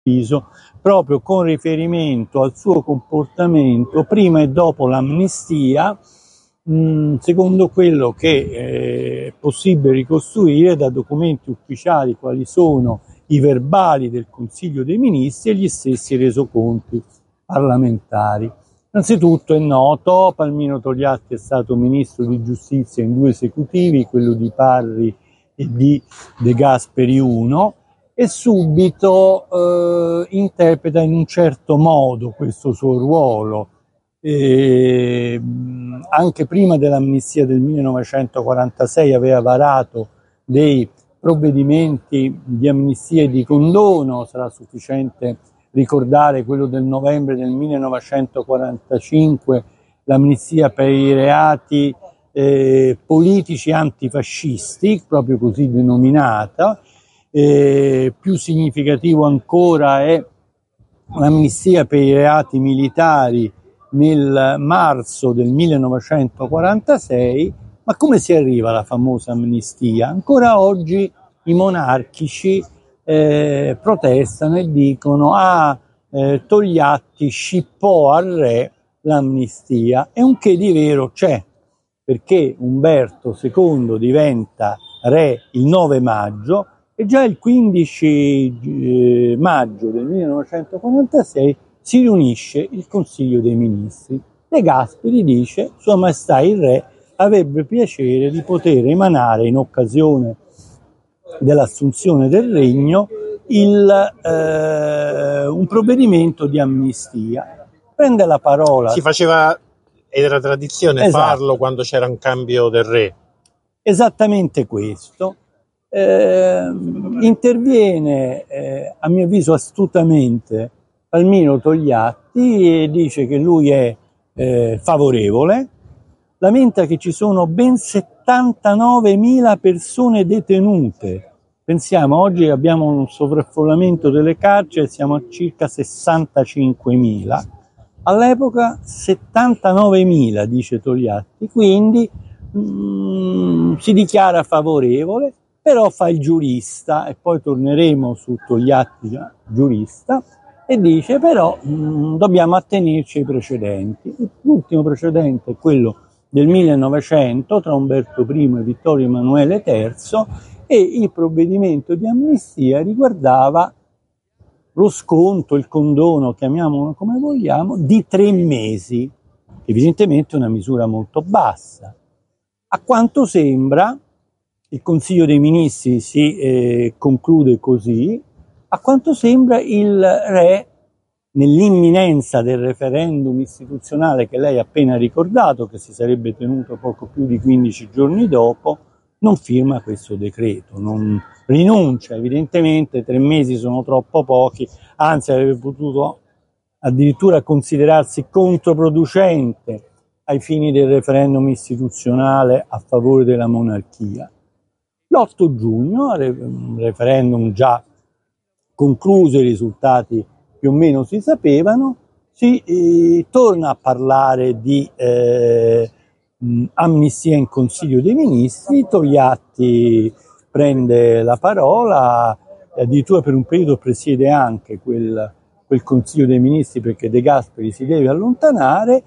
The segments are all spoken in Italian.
avviso, proprio con riferimento al suo comportamento prima e dopo l'amnistia, secondo quello che è possibile ricostruire da documenti ufficiali, quali sono i verbali del Consiglio dei Ministri e gli stessi resoconti parlamentari. Innanzitutto è noto, Palmiro Togliatti è stato ministro di giustizia in 2 esecutivi, quello di Parri e di De Gasperi I, e subito interpreta in un certo modo questo suo ruolo. Anche prima dell'amnistia del 1946 aveva varato dei provvedimenti di amnistia e di condono, sarà sufficiente ricordare quello del novembre del 1945, l'amnistia per i reati politici antifascisti, proprio così denominata. Più significativo ancora è l'amnistia per i reati militari nel marzo del 1946. Ma come si arriva alla famosa amnistia? Ancora oggi i monarchici protestano e dicono Togliatti scippò al re l'amnistia, e un che di vero c'è, perché Umberto II diventa re il 9 maggio e già il 15 maggio del 1946 si riunisce il Consiglio dei Ministri. De Gasperi dice: Sua Maestà il Re avrebbe piacere di poter emanare in occasione dell'assunzione del regno un provvedimento di amnistia. Prende la parola. Si faceva, era tradizione farlo quando c'era un cambio del re. Esattamente questo. Interviene, a mio avviso astutamente, Palmiro Togliatti e dice che lui è favorevole. Lamenta che ci sono ben 79.000 persone detenute. Pensiamo, oggi abbiamo un sovraffollamento delle carceri, siamo a circa 65.000. All'epoca 79.000, dice Togliatti, quindi si dichiara favorevole, però fa il giurista, e poi torneremo su Togliatti giurista, e dice però dobbiamo attenerci ai precedenti. L'ultimo precedente è quello del 1900 tra Umberto I e Vittorio Emanuele III, e il provvedimento di amnistia riguardava lo sconto, il condono, chiamiamolo come vogliamo, di 3 mesi, evidentemente una misura molto bassa. A quanto sembra, il Consiglio dei Ministri si conclude così, a quanto sembra il re, nell'imminenza del referendum istituzionale che lei ha appena ricordato, che si sarebbe tenuto poco più di 15 giorni dopo, non firma questo decreto, non rinuncia. Evidentemente 3 mesi sono troppo pochi, anzi avrebbe potuto addirittura considerarsi controproducente ai fini del referendum istituzionale a favore della monarchia. L'8 giugno, referendum già concluso, i risultati più o meno si sapevano, si torna a parlare di amnistia in Consiglio dei Ministri. Togliatti prende la parola, addirittura per un periodo presiede anche quel Consiglio dei Ministri, perché De Gasperi si deve allontanare,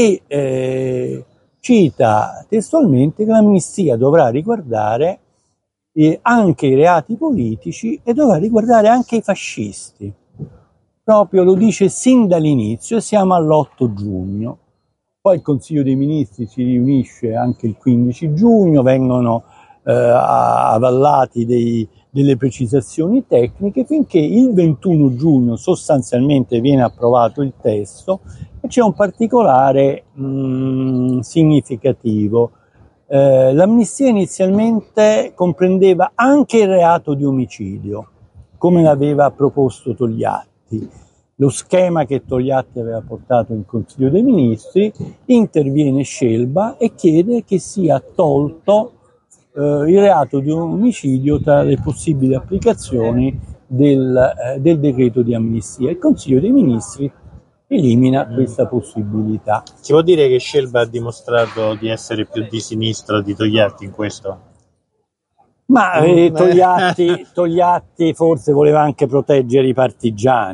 e cita testualmente che l'amnistia dovrà riguardare anche i reati politici e dovrà riguardare anche i fascisti. Proprio lo dice sin dall'inizio, e siamo all'8 giugno. Poi il Consiglio dei Ministri si riunisce anche il 15 giugno, vengono avallati delle precisazioni tecniche, finché il 21 giugno sostanzialmente viene approvato il testo, e c'è un particolare significativo. L'amnistia inizialmente comprendeva anche il reato di omicidio, come l'aveva proposto Togliatti. Lo schema che Togliatti aveva portato in Consiglio dei Ministri, interviene Scelba e chiede che sia tolto il reato di omicidio tra le possibili applicazioni del decreto di amnistia. Il Consiglio dei Ministri elimina questa possibilità. Si può dire che Scelba ha dimostrato di essere più di sinistra di Togliatti in questo? Ma Togliatti forse voleva anche proteggere i partigiani.